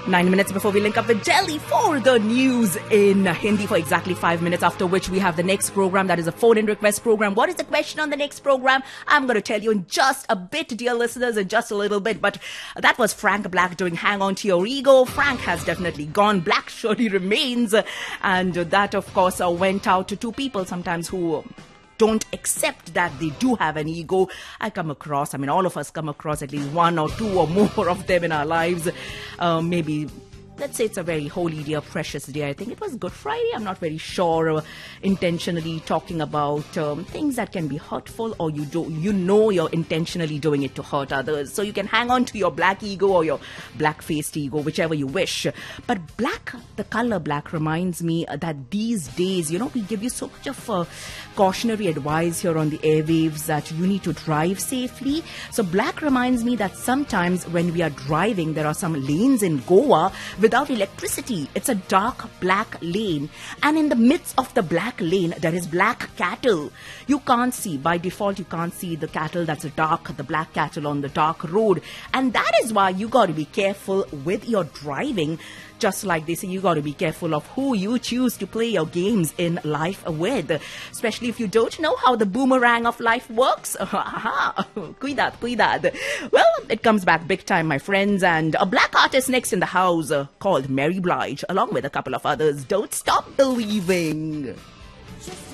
9 minutes before we link up with Delhi for the news in Hindi for exactly 5 minutes, after which we have the next program, that is a phone-in request program. What is the question on the next program? I'm going to tell you in just a bit, dear listeners, in just a little bit. But that was Frank Black doing Hang On to Your Ego. Frank has definitely gone. Black surely remains. And that, of course, went out to two people sometimes who don't accept that they do have an ego. All of us come across at least one or two or more of them in our lives. Maybe, let's say it's a very holy day, a precious day. I think it was Good Friday. I'm not very sure. Intentionally talking about things that can be hurtful, or you're intentionally doing it to hurt others. So you can hang on to your black ego or your black-faced ego, whichever you wish. But black, the color black, reminds me that these days, we give you so much of cautionary advice here on the airwaves that you need to drive safely. So black reminds me that sometimes when we are driving, there are some lanes in Goa without electricity. It's a dark black lane, and in the midst of the black lane there is black cattle. You can't see, by default you can't see the cattle, the black cattle on the dark road. And that is why you got to be careful with your driving. Just like they say, you got to be careful of who you choose to play your games in life with, especially if you don't know how the boomerang of life works. Cuidado. Well, it comes back big time, my friends, and a black artist next in the house called Mary Blige, along with a couple of others. Don't stop believing.